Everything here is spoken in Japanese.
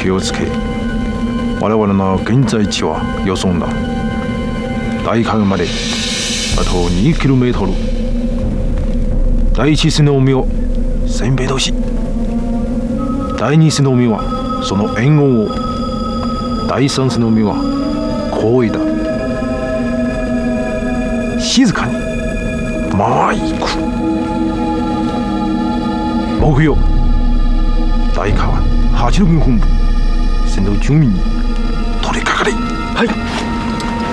気をつけ、我々の現在地は予想だ。大海まであと 2km。 第一瀬の海を千兵衛通し、第二瀬の海はその沿岸を、第三瀬の海は後位だ。静かに前行く。目標大川八路軍本部、先導住民に取りかかれ。はい。